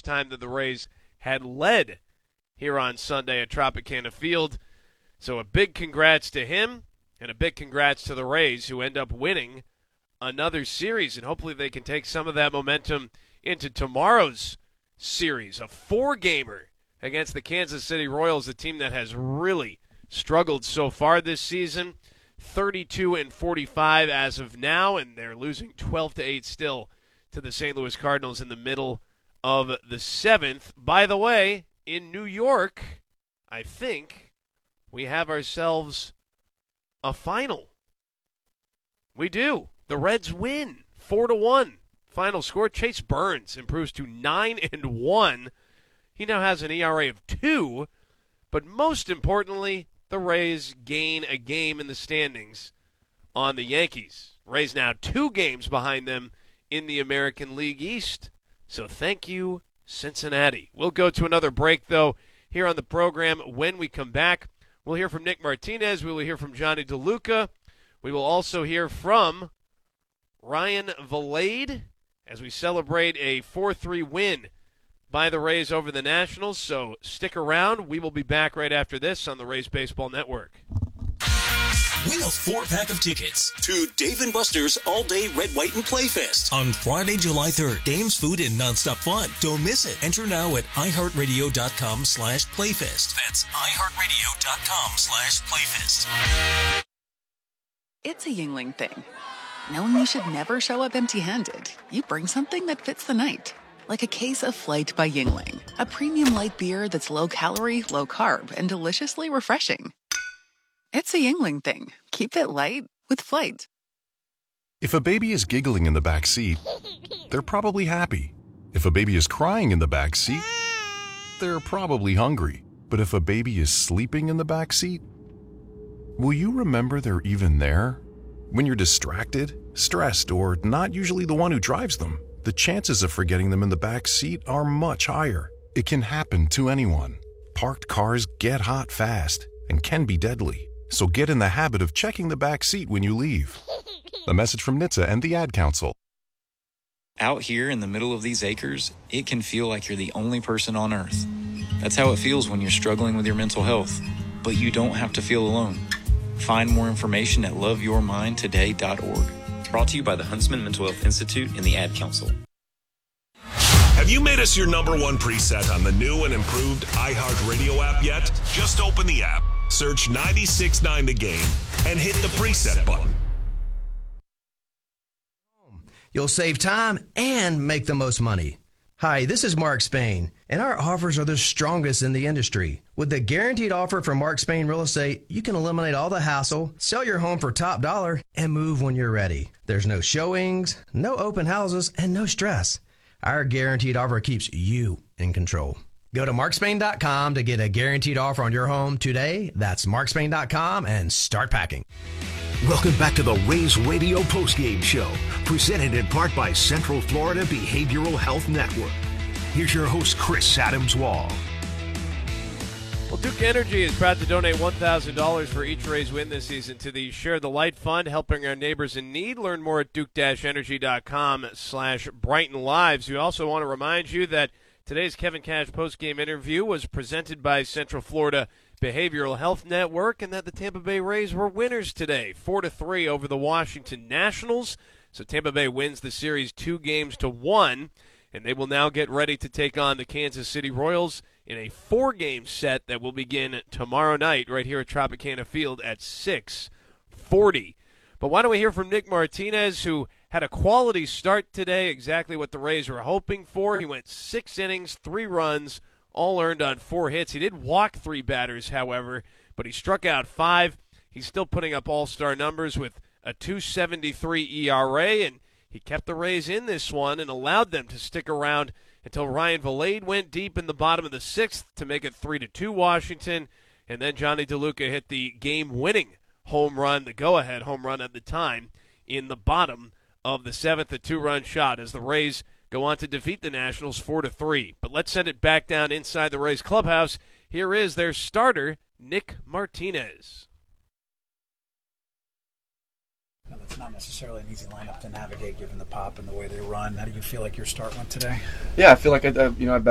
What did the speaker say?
much time that the Rays had led here on Sunday at Tropicana Field. So a big congrats to him and a big congrats to the Rays, who end up winning another series. And hopefully they can take some of that momentum into tomorrow's series, a 4-gamer against the Kansas City Royals, a team that has really struggled so far this season. 32-45 as of now, and they're losing 12-8 still to the St. Louis Cardinals in the middle of the 7th. By the way, in New York, I think we have ourselves a final. We do. The Reds win 4-1. Final score, Chase Burns improves to 9-1. He now has an ERA of 2, but most importantly, the Rays gain a game in the standings on the Yankees. Rays now 2 games behind them in the American League East. So thank you, Cincinnati. We'll go to another break, though, here on the program. When we come back, we'll hear from Nick Martinez. We will hear from Johnny DeLuca. We will also hear from Ryan Vilade as we celebrate a 4-3 win by the Rays over the Nationals. So stick around. We will be back right after this on the Rays Baseball Network. Win a 4-pack of tickets to Dave & Buster's All-Day Red, White, and Play Fest on Friday, July 3rd. Games, food, and nonstop fun. Don't miss it. Enter now at iHeartRadio.com/playfest. That's iHeartRadio.com/playfest. It's a Yuengling thing. Knowing you should never show up empty-handed, you bring something that fits the night. Like a case of Flight by Yuengling, a premium light beer that's low-calorie, low-carb, and deliciously refreshing. It's a Yuengling thing. Keep it light with Flight. If a baby is giggling in the back seat, they're probably happy. If a baby is crying in the back seat, they're probably hungry. But if a baby is sleeping in the back seat, will you remember they're even there? When you're distracted, stressed, or not usually the one who drives them, the chances of forgetting them in the back seat are much higher. It can happen to anyone. Parked cars get hot fast and can be deadly. So get in the habit of checking the back seat when you leave. A message from NHTSA and the Ad Council. Out here in the middle of these acres, it can feel like you're the only person on Earth. That's how it feels when you're struggling with your mental health. But you don't have to feel alone. Find more information at loveyourmindtoday.org. Brought to you by the Huntsman Mental Health Institute and the Ad Council. Have you made us your #1 preset on the new and improved iHeartRadio app yet? Just open the app, search 96.9 The Game, and hit the preset button. You'll save time and make the most money. Hi, this is Mark Spain, and our offers are the strongest in the industry. With the guaranteed offer from Mark Spain Real Estate, you can eliminate all the hassle, sell your home for top dollar, and move when you're ready. There's no showings, no open houses, and no stress. Our guaranteed offer keeps you in control. Go to markspain.com to get a guaranteed offer on your home today. That's markspain.com and start packing. Welcome back to the Rays Radio Postgame Show, presented in part by Central Florida Behavioral Health Network. Here's your host, Chris Adams-Wall. Well, Duke Energy is proud to donate $1,000 for each Rays win this season to the Share the Light Fund, helping our neighbors in need. Learn more at duke-energy.com/Brighton Lives. We also want to remind you that today's Kevin Cash postgame interview was presented by Central Florida Behavioral Health Network, and that the Tampa Bay Rays were winners today, 4-3 over the Washington Nationals. So Tampa Bay wins the series 2-1, and they will now get ready to take on the Kansas City Royals in a 4-game set that will begin tomorrow night right here at Tropicana Field at 6:40. But why don't we hear from Nick Martinez, who had a quality start today, exactly what the Rays were hoping for. He went 6 innings, 3 runs, all earned on 4 hits. He did walk 3 batters, however, but he struck out 5. He's still putting up all-star numbers with a 2.73 ERA, and he kept the Rays in this one and allowed them to stick around until Ryan Vilade went deep in the bottom of the 6th to make it 3-2 Washington, and then Johnny DeLuca hit the game-winning home run, the go-ahead home run at the time, in the bottom of the 7th, a 2-run shot as the Rays go on to defeat the Nationals 4-3. But let's send it back down inside the Rays clubhouse. Here is their starter, Nick Martinez. Well, it's not necessarily an easy lineup to navigate given the pop and the way they run. How do you feel like your start went today? Yeah, I feel like I